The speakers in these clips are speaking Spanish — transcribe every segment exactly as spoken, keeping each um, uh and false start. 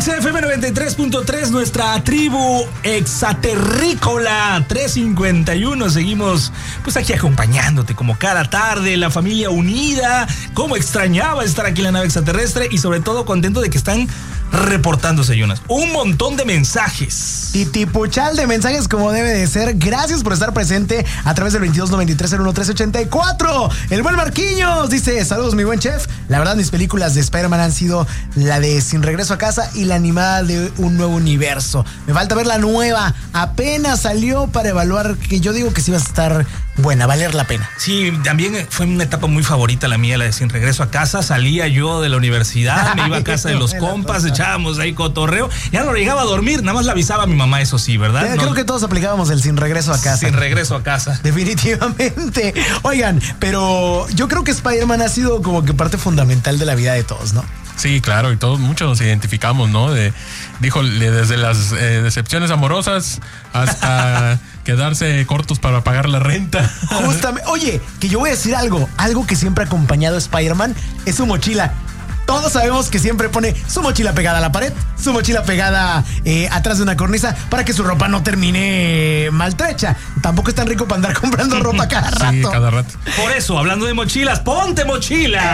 X F M noventa y tres punto tres, nuestra tribu exaterrícola tres cincuenta y uno. Seguimos pues aquí acompañándote como cada tarde, la familia unida. Cómo extrañaba estar aquí en la nave extraterrestre y sobre todo contento de que están reportándose, Jonas. Un montón de mensajes. Titipuchal de mensajes como debe de ser. Gracias por estar presente a través del veintidós noventa y tres cero uno tres ochenta y cuatro. El buen Marquinhos dice: saludos, mi buen chef. La verdad, mis películas de Spider-Man han sido la de Sin Regreso a Casa y la animada de Un Nuevo Universo. Me falta ver la nueva. Apenas salió para evaluar, que yo digo que sí va a estar buena, valer la pena. Sí, también fue una etapa muy favorita la mía, la de Sin Regreso a Casa. Salía yo de la universidad, me iba a casa de los compas, echábamos ahí cotorreo. Ya no llegaba a dormir, nada más le avisaba a mi mamá, eso sí, ¿verdad? Creo no, que todos aplicábamos el Sin Regreso a Casa. Sin Regreso a Casa. Definitivamente. Oigan, pero yo creo que Spider-Man ha sido como que parte fundamental de la vida de todos, ¿no? Sí, claro, y todos muchos nos identificamos, ¿no? De, dijo, desde las eh, decepciones amorosas hasta quedarse cortos para pagar la renta. Justamente. Oye, que yo voy a decir algo. Algo que siempre ha acompañado a Spider-Man es su mochila. Todos sabemos que siempre pone su mochila pegada a la pared, su mochila pegada eh, atrás de una cornisa para que su ropa no termine maltrecha. Tampoco es tan rico para andar comprando ropa cada rato. Sí, cada rato. Por eso, hablando de mochilas, ¡ponte mochila!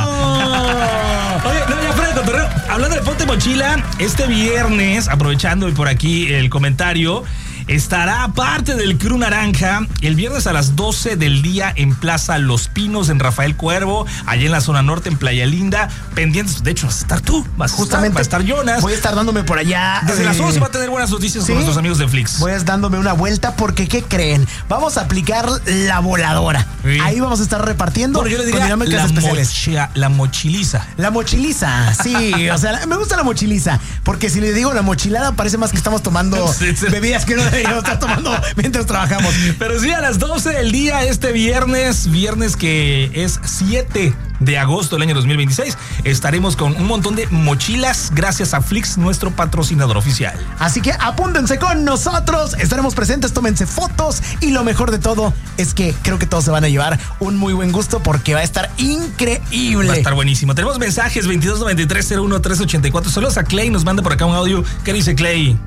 ¡Eso! Oye, no, ya fuera de cotorreo. Hablando de ponte mochila, este viernes, aprovechando por aquí el comentario, estará parte del Crew Naranja el viernes a las doce del día en Plaza Los Pinos, en Rafael Cuervo, allá en la zona norte, en Playa Linda. Pendientes, de hecho, vas a estar tú, vas Justamente, a estar, va a estar Jonas. Voy a estar dándome por allá. Desde eh, las once va a tener buenas noticias, ¿sí?, con nuestros amigos de Flix. Voy a estar dándome una vuelta porque, ¿qué creen? Vamos a aplicar la voladora. Sí. Ahí vamos a estar repartiendo. Bueno, yo le diría con dinámicas la, especiales. Mocha, la mochiliza. La mochiliza, sí. O sea, la, me gusta la mochiliza, porque si le digo la mochilada parece más que estamos tomando sí, sí. bebidas que no deberíamos estar tomando mientras trabajamos. Pero sí, a las doce del día este viernes, viernes que es siete de agosto del año dos mil veintiséis, estaremos con un montón de mochilas gracias a Flix, nuestro patrocinador oficial. Así que apúntense con nosotros, estaremos presentes, tómense fotos y lo mejor de todo es que creo que todos se van a llevar un muy buen gusto porque va a estar increíble. Va a estar buenísimo. Tenemos mensajes veintidós noventa y tres cero uno tres ochenta y cuatro. Saludos a Clay, nos manda por acá un audio. ¿Qué dice Clay?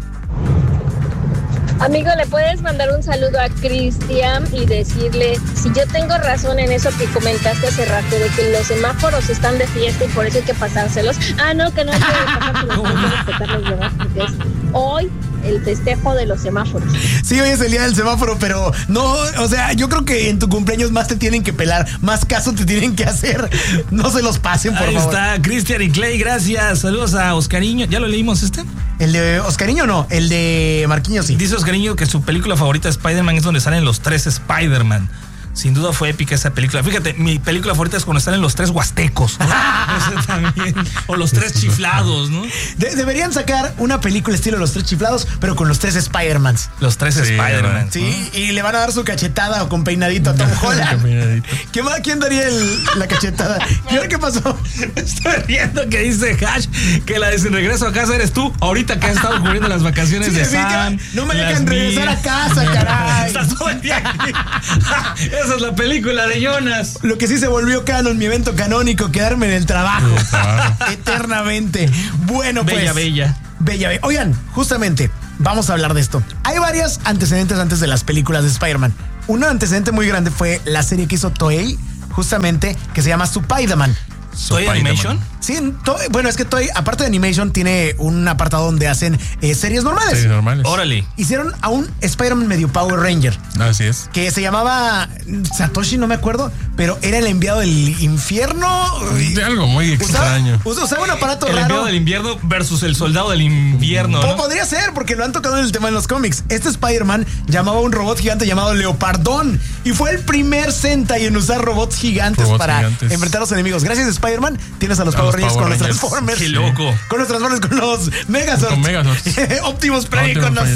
Amigo, ¿le puedes mandar un saludo a Cristian y decirle si yo tengo razón en eso que comentaste hace rato de que los semáforos están de fiesta y por eso hay que pasárselos? Ah, no, que no hay que pasárselos, hay que respetarlos, ¿verdad? Porque es hoy el festejo de los semáforos. Sí, hoy es el día del semáforo, pero no, o sea, yo creo que en tu cumpleaños más te tienen que pelar, más caso te tienen que hacer. No se los pasen, por Ahí favor. Ahí está, Cristian y Clay, gracias. Saludos a Oscariño. ¿Ya lo leímos este? El de Oscariño no, el de Marquinhos sí. Dice Oscariño que su película favorita de Spider-Man es donde salen los tres Spider-Man. Sin duda fue épica esa película. Fíjate, mi película favorita es cuando están en los tres huastecos, ¿no? También. O los tres chiflados, ¿no? De- deberían sacar una película estilo Los Tres Chiflados, pero con los tres Spider-Mans. Los tres Sí, Spider-Man. Sí, y le van a dar su cachetada o con peinadito a Tom Holland. ¿Qué más? ¿Quién daría el- la cachetada? ¿Y ahora qué pasó? Estoy viendo que dice Hash que la de Sin Regreso a Casa eres tú, ahorita que has estado cubriendo las vacaciones Sí, de sí, Sam. que no me las dejan regresar mías. a casa, caray. Estás todo el día aquí. Esa es la película de Jonas. Lo que sí se volvió canon, mi evento canónico, quedarme en el trabajo. Sí, trabajo. Eternamente. Bueno, pues. Bella, bella. Bella, bella. Oigan, justamente, vamos a hablar de esto. Hay varios antecedentes antes de las películas de Spider-Man. Un antecedente muy grande fue la serie que hizo Toei, justamente, que se llama Spider-Man. ¿Toei Animation? Sí, Toei, bueno, es que Toei, aparte de Animation, tiene un apartado donde hacen eh, series normales. Sí, normales. Órale. Hicieron a un Spider-Man medio Power Ranger, Así es. que se llamaba Satoshi, no me acuerdo, pero era el enviado del infierno. De algo muy extraño. Usaba, usaba un aparato El raro. enviado del invierno versus el soldado del invierno, Po- ¿no? Podría ser, porque lo han tocado en el tema en los cómics. Este Spider-Man llamaba a un robot gigante llamado Leopardón y fue el primer Sentai en usar robots gigantes Robots para gigantes. enfrentar a los enemigos. Gracias, Spider-Man, tienes a los A Power los Rangers Power con los Rangers. Transformers. Qué loco. Con los Transformers, con los Megazords. Con Megazords. Optimus Prime, con los...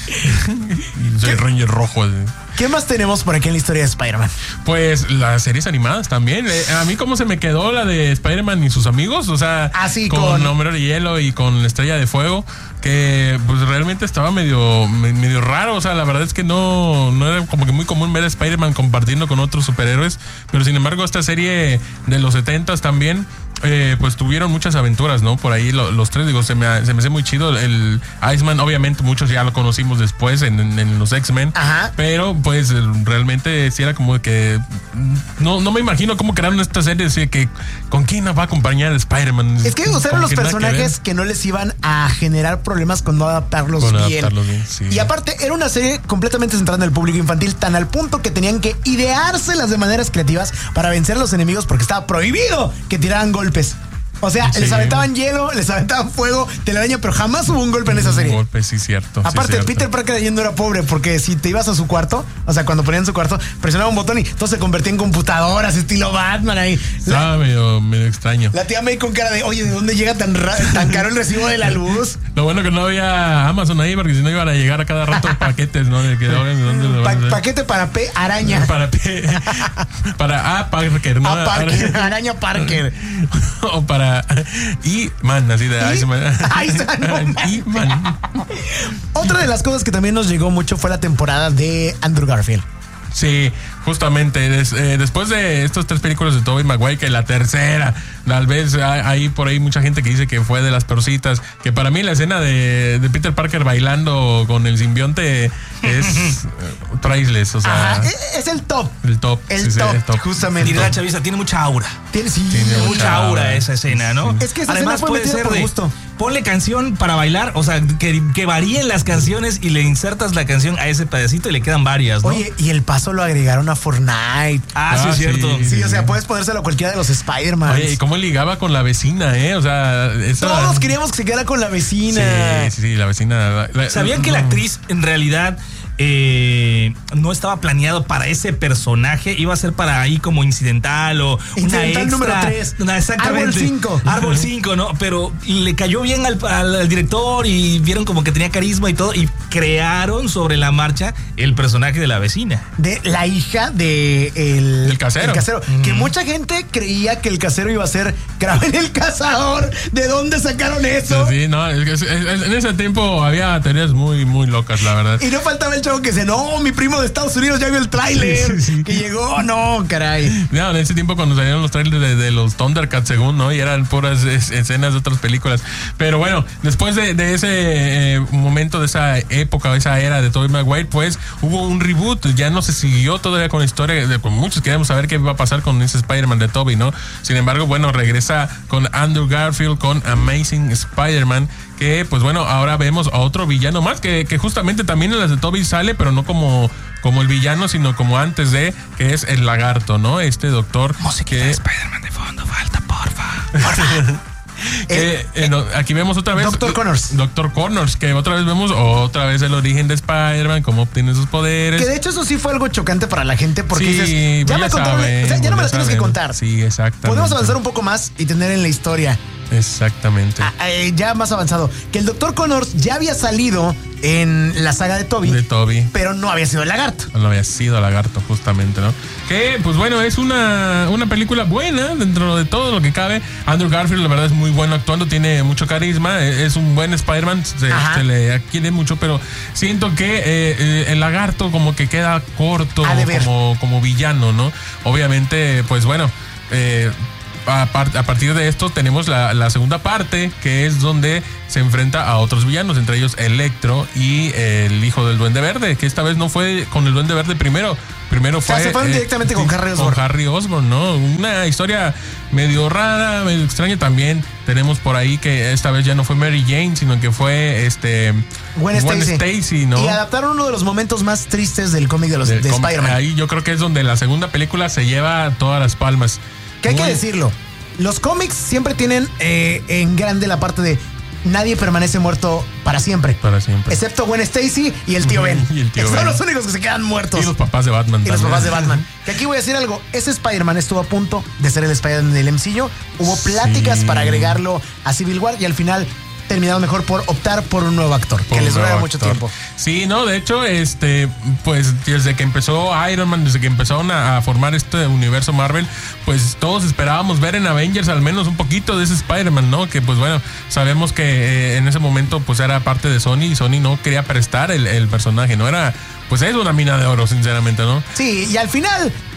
Y soy ¿Qué? Ranger rojo. ¿Qué más tenemos por aquí en la historia de Spider-Man? Pues las series animadas también. Eh, a mí cómo se me quedó la de Spider-Man y sus amigos. O sea, Así con, con- Hombre de Hielo y con Estrella de Fuego. Que pues realmente estaba medio, me- medio raro. O sea, la verdad es que no, no era como que muy común ver a Spider-Man compartiendo con otros superhéroes. Pero sin embargo, esta serie de los setentas también eh, pues tuvieron muchas aventuras, ¿no? Por ahí lo, los tres, digo, se me, se me hace muy chido. El Iceman, obviamente, muchos ya lo conocimos después en, en, en los X-Men. Ajá. Pero, pues, realmente sí era como que. No, no me imagino cómo crearon esta serie. Así que, ¿con quién va a acompañar Spider-Man? Es que usaron los personajes que, que no les iban a generar problemas con no adaptarlos con bien. Adaptarlos bien sí. Y aparte, era una serie completamente centrada en el público infantil, tan al punto que tenían que ideárselas de maneras creativas para vencer a los enemigos porque estaba prohibido que tiraran golpes. O sea, sí. les aventaban hielo, les aventaban fuego, telaraña, pero jamás hubo un golpe en esa serie. Un golpe, sí, cierto. Aparte, sí, cierto. Peter Parker allí no era pobre, porque si te ibas a su cuarto, o sea, cuando ponían su cuarto, presionaba un botón y todo se convertía en computadoras, estilo Batman ahí. Estaba medio, medio extraño. La tía May con cara de, oye, ¿de dónde llega tan, ra- tan caro el recibo de la luz? Lo bueno que no había Amazon ahí, porque si no iban a llegar a cada rato paquetes, ¿no? De que, ¿de dónde lo pa- van a hacer? paquete para P, araña. Para P. Para A, Parker, ¿no? A Parker, araña Parker. O para Y Man, así de Iceman. Iceman. Y Man. Otra de las cosas que también nos llegó mucho fue la temporada de Andrew Garfield. Sí, justamente des, eh, después de estas tres películas de Tobey Maguire, que la tercera, tal vez hay, hay por ahí mucha gente que dice que fue de las peorcitas, que para mí la escena de, de Peter Parker bailando con el simbionte es priceless, o sea, Ajá, es el top. el top, El sí, sí, top, el top. justamente. Y la chaviza tiene mucha aura. Tiene, sí, Tiene Mucha mucha aura aura. esa escena, ¿no? Es que esa Además escena fue puede metida ser por de gusto. ponle canción para bailar, o sea, que, que varíen las canciones y le insertas la canción a ese pedacito y le quedan varias, ¿no? Oye, y el paso lo agregaron a Fortnite. ah, sí, Ah, es cierto. sí. Sí, o sea, puedes ponérselo a cualquiera de los Spider-Man. Oye, ¿y cómo ligaba con la vecina, eh? O sea, esa... Todos queríamos que se quedara con la vecina. Sí, sí, sí, la vecina. La, la, ¿Sabían que la actriz en realidad eh, no estaba planeado para ese personaje? Iba a ser para ahí como incidental o una Incidental extra. número tres. Una, exactamente. Árbol cinco. Árbol cinco, ¿no? Pero le cayó bien al, al, al director y vieron como que tenía carisma y todo y crearon sobre la marcha el personaje de la vecina. De la hija de el, El casero. el casero. Mm. Que mucha gente creía que el casero iba a ser Kraven el cazador. ¿De dónde sacaron eso? Sí, no, es que es- es- en ese tiempo había teorías muy, muy locas, la verdad. Y no faltaba el chavo que dice, no, mi primo de Estados Unidos ya vio el tráiler. Sí, sí, sí. Que llegó, no, caray. No, en ese tiempo cuando salieron los trailers de, de los Thundercats, según, ¿no? Y eran puras es- escenas de otras películas. Pero bueno, después de, de ese eh, momento, de esa época, de esa era de Tobey Maguire, pues hubo un reboot. Ya no se siguió todavía con la historia. De, con muchos queríamos saber qué va a pasar con ese Spider-Man de Tobey, ¿no? Sin embargo, bueno, regresa con Andrew Garfield, con Amazing Spider-Man, que pues bueno, ahora vemos a otro villano más, que, que justamente también en las de Tobey sale, pero no como, como el villano, sino como antes de, que es el lagarto, ¿no? Este doctor Musiquita de que... Spider-Man de fondo, falta, porfa. Que, eh, no, aquí vemos otra vez Doctor Connors. Doctor Connors, que otra vez vemos otra vez el origen de Spider-Man, cómo obtiene sus poderes. Que de hecho eso sí fue algo chocante para la gente porque Sí, dices, ya pues me contaron, saben, o sea, ya no me pues las tienes que saben. contar. Sí, exactamente. Podemos avanzar un poco más y tener en la historia Exactamente. ah, eh, ya más avanzado que el Doctor Connors ya había salido en la saga de Tobey, De Tobey. pero no había sido el lagarto. No había sido lagarto, justamente, ¿no? Que, pues bueno, es una, una película buena dentro de todo lo que cabe. Andrew Garfield, la verdad, es muy bueno actuando, tiene mucho carisma, es un buen Spider-Man, se, Ajá. se le quiere mucho, pero siento que eh, eh, el lagarto como que queda corto Ha de ver. como, como villano, ¿no? Obviamente, pues bueno, eh, a, par- a partir de esto tenemos la, la segunda parte, que es donde se enfrenta a otros villanos, entre ellos Electro y el hijo del Duende Verde, que esta vez no fue con el Duende Verde primero. Primero fue... sea, se fueron directamente con Harry Osborn. Con Harry Osborn, ¿no? Una historia medio rara, medio extraña también. Tenemos por ahí que esta vez ya no fue Mary Jane, sino que fue este... Gwen Stacy. Stacy, ¿no? Y adaptaron uno de los momentos más tristes del cómic de los Del de cómic. Spider-Man. Ahí yo creo que es donde la segunda película se lleva todas las palmas. Que hay que Muy- decirlo, los cómics siempre tienen eh, en grande la parte de nadie permanece muerto para siempre. Para siempre. Excepto Gwen Stacy y el tío Ujú, Ben. y el tío Son Ben. los únicos que se quedan muertos. Y los papás de Batman. Y los también. papás de Batman. Que aquí voy a decir algo. Ese Spider-Man estuvo a punto de ser el Spider-Man del M C U. Hubo pláticas Sí. para agregarlo a Civil War y al final terminaron mejor por optar por un nuevo actor. Por que les un durara nuevo mucho actor. tiempo. Sí, no, de hecho, este, pues desde que empezó Iron Man, desde que empezaron a, a formar este universo Marvel, pues todos esperábamos ver en Avengers al menos un poquito de ese Spider-Man, ¿no? Que pues bueno, sabemos que eh, en ese momento pues era parte de Sony y Sony no quería prestar el, el personaje, ¿no? Era, pues es una mina de oro, sinceramente, ¿no? Sí, y al final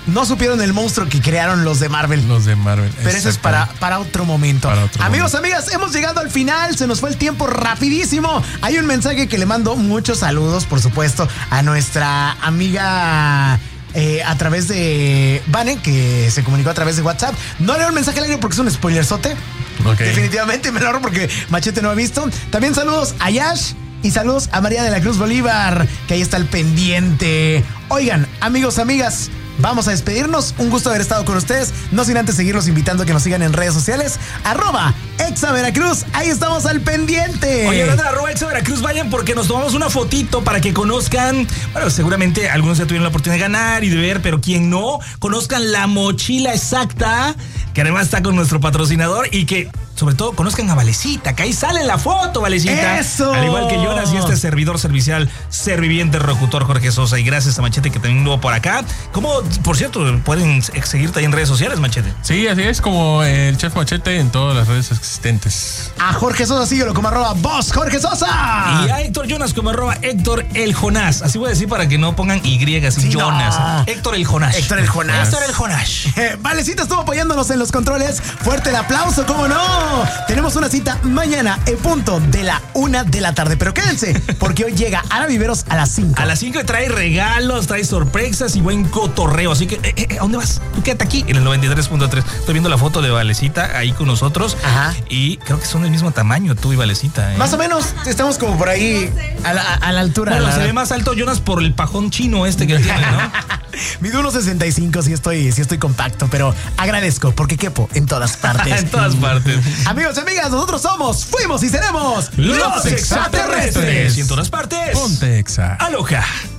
no supieron el monstruo que crearon los de Marvel. Los de Marvel. Pero eso es para, para otro momento. Para otro Amigos, momento. amigas, hemos llegado al final. Se nos fue el tiempo rapidísimo. Hay un mensaje que le mando muchos saludos, por supuesto, a nuestra amiga... Eh, a través de Vane, que se comunicó a través de WhatsApp. No leo el mensaje al aire porque es un spoilerzote. Okay. Definitivamente me lo ahorro porque Machete no ha visto. También saludos a Yash y saludos a María de la Cruz Bolívar, que ahí está el pendiente. Oigan, amigos, amigas, vamos a despedirnos. Un gusto haber estado con ustedes. No sin antes seguirlos invitando a que nos sigan en redes sociales. Arroba Exa Veracruz. Ahí estamos al pendiente. Oye, hablando de arroba Exa Veracruz, vayan porque nos tomamos una fotito para que conozcan. Bueno, seguramente algunos ya tuvieron la oportunidad de ganar y de ver, pero quien no, conozcan la mochila exacta, que además está con nuestro patrocinador y que... sobre todo, conozcan a Valecita, que ahí sale la foto, Valecita. ¡Eso! Al igual que Jonas y este servidor servicial, serviviente, locutor Jorge Sosa. Y gracias a Machete, que también estuvo por acá. ¿Cómo, por cierto, pueden seguirte ahí en redes sociales, Machete? Sí, así es, como el Chef Machete en todas las redes existentes. A Jorge Sosa, síguelo como arroba Boss Jorge Sosa. Y a Héctor Jonas como arroba Héctor el Jonás. Así voy a decir para que no pongan Y, así Sí, Jonas. no. Héctor el Jonás. Héctor el Jonás. Héctor el Jonás. Eh, Valecita estuvo apoyándonos en los controles. Fuerte el aplauso, ¿cómo no? Tenemos una cita mañana en punto de la una de la tarde. Pero quédense, porque hoy llega Ana Viveros a las cinco. A las cinco trae regalos, trae sorpresas y buen cotorreo. Así que, eh, eh, ¿a dónde vas? Tú quédate aquí en el noventa y tres punto tres. Estoy viendo la foto de Valecita ahí con nosotros. Ajá. Y creo que son del mismo tamaño, tú y Valecita. ¿eh? Más o menos, estamos como por ahí a la, a la altura. Bueno, la- se ve más alto Jonas por el pajón chino este que tiene, ¿no? Mido uno sesenta y cinco, sí estoy, sí estoy compacto, pero agradezco porque quepo en todas partes. En todas partes. Amigos y amigas, nosotros somos, fuimos y seremos Los extraterrestres. Y en todas partes. Ponte Exa. Aloha.